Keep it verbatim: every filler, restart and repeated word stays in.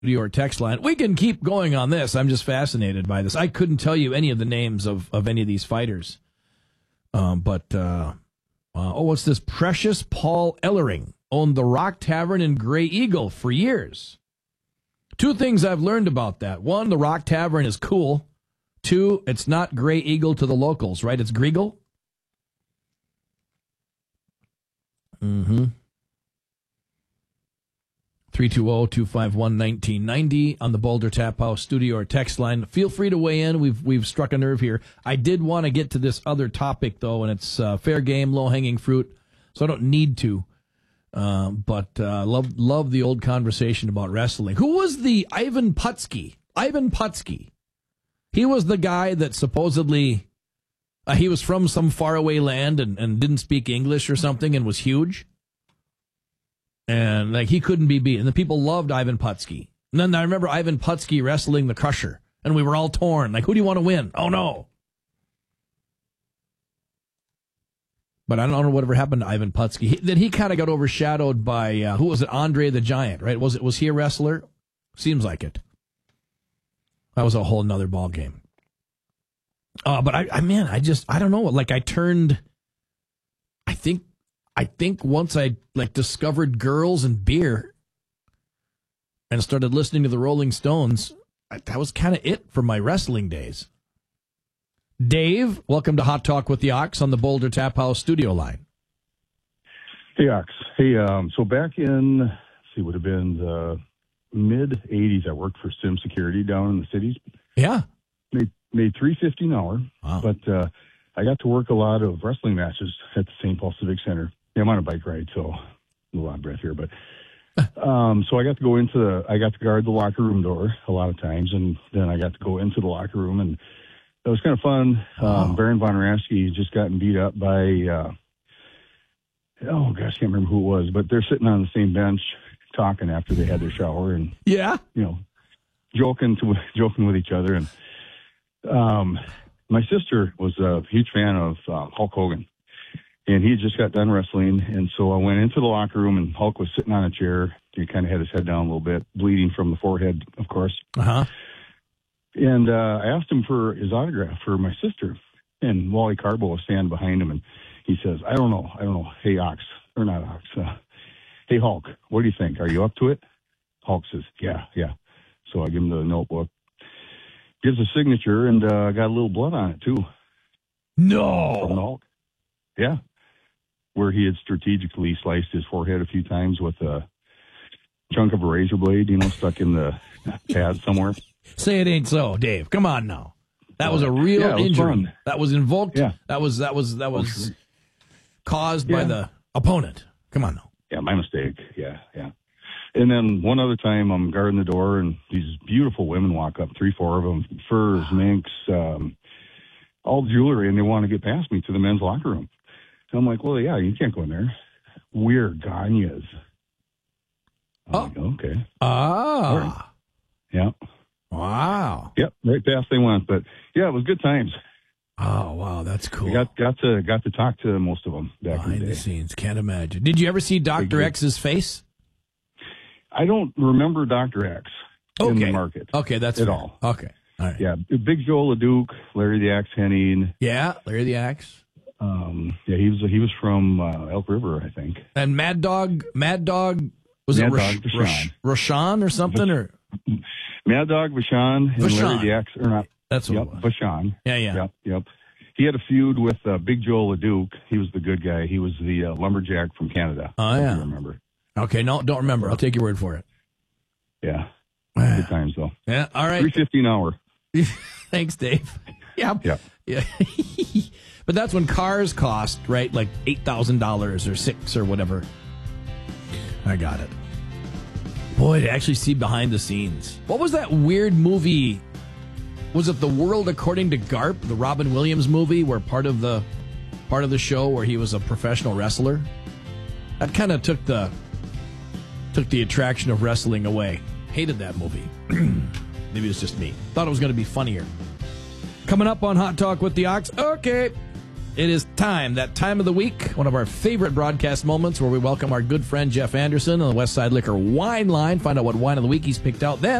or text line. We can keep going on this. I'm just fascinated by this. I couldn't tell you any of the names of, of any of these fighters. Um, but, uh, uh, oh, what's this? Precious Paul Ellering owned the Rock Tavern in Grey Eagle for years. Two things I've learned about that. One, the Rock Tavern is cool. Two, it's not Grey Eagle to the locals, right? It's Greagle. Mm-hmm. three two zero, two five one, one nine nine zero on the Boulder Tap House studio or text line. Feel free to weigh in. We've we've struck a nerve here. I did want to get to this other topic, though, and it's uh, fair game, low-hanging fruit, so I don't need to. Uh, but uh, love love the old conversation about wrestling. Who was the Ivan Putski? Ivan Putski. He was the guy that supposedly uh, he was from some faraway land and, and didn't speak English or something and was huge. And like he couldn't be beat. And the people loved Ivan Putski. And then I remember Ivan Putski wrestling the Crusher. And we were all torn. Like, who do you want to win? Oh, no. But I don't know whatever happened to Ivan Putski. He, then he kind of got overshadowed by, uh, who was it? Andre the Giant, right? Was it? Was he a wrestler? Seems like it. That was a whole nother ball game. Uh, but I, I, man, I just, I don't know. Like I turned, I think, I think once I like discovered girls and beer and started listening to the Rolling Stones, I, that was kind of it for my wrestling days. Dave, welcome to Hot Talk with the Ox on the Boulder Tap House studio line. Hey, Ox. Hey, um, so back in, let's see, would have been the mid eighties, I worked for Sim Security down in the cities. Yeah. Made, made three fifty an hour, wow. but uh, I got to work a lot of wrestling matches at the Saint Paul Civic Center. Yeah, I'm on a bike ride, so a little out of breath here, but um, so I got to go into the, I got to guard the locker room door a lot of times, and then I got to go into the locker room, and it was kind of fun. Wow. Um, Baron Von Raschke had just gotten beat up by, uh, oh gosh, I can't remember who it was, but they're sitting on the same bench talking after they had their shower, and yeah, you know, joking to joking with each other. And um, my sister was a huge fan of uh, Hulk Hogan. And he had just got done wrestling, and so I went into the locker room, and Hulk was sitting on a chair. He kind of had his head down a little bit, bleeding from the forehead, of course. Uh-huh. And uh, I asked him for his autograph for my sister, and Wally Carbo was standing behind him, and he says, I don't know, I don't know, hey, Ox, or not Ox, uh, hey, Hulk, what do you think? Are you up to it? Hulk says, yeah, yeah. So I give him the notebook, gives a signature, and uh, got a little blood on it, too. No. From Hulk. Yeah. Where he had strategically sliced his forehead a few times with a chunk of a razor blade, you know, stuck in the pad somewhere. Say it ain't so, Dave. Come on now. That was a real yeah, was injury. fun. That was invoked. Yeah. That was that was that was caused yeah. by the opponent. Come on now. Yeah, my mistake. Yeah, yeah. And then one other time, I'm guarding the door, and these beautiful women walk up, three, four of them, furs, minks, um, all jewelry, and they want to get past me to the men's locker room. So I'm like, well, yeah, you can't go in there. We're Gagne's. I'm Oh. like, okay. Ah. Right. Yeah. Wow. Yep. Right past they went. But yeah, it was good times. Oh, wow. That's cool. I got, got to, got to talk to most of them back Behind in the the day. scenes. Can't imagine. Did you ever see Doctor X's face? I don't remember Doctor X in Okay. the market. Okay. That's At fair. all. Okay. All right. Yeah. Big Joe LeDuc, Larry the Axe Henning. Yeah. Larry the Axe. Um, yeah, he was he was from uh, Elk River, I think. And Mad Dog, Mad Dog, was Mad it Rosh, Dog Vachon. Rosh, Roshan or something? Or Mad Dog Vachon and Vachon. Larry the Axe, or not? That's what Yep, it was. Vachon. Yeah, yeah. Yep, yep. He had a feud with uh, Big Joe LeDuc. He was the good guy. He was the uh, lumberjack from Canada. Oh, if yeah. you remember. Okay, no, don't remember. I'll take your word for it. Yeah. Good times, though. Yeah, all right. three fifty an hour. Thanks, Dave. Yeah. Yeah. Yeah. But that's when cars cost, right, like eight thousand dollars or six or whatever. I got it. Boy, to actually see behind the scenes. What was that weird movie? Was it The World According to Garp, the Robin Williams movie, where part of the part of the show where he was a professional wrestler? That kind of took the took the attraction of wrestling away. Hated that movie. Maybe it's just me. Thought it was going to be funnier. Coming up on Hot Talk with the Ox. Okay. It is time, that time of the week, one of our favorite broadcast moments where we welcome our good friend Jeff Anderson on the Westside Liquor Wine Line, find out what wine of the week he's picked out. Then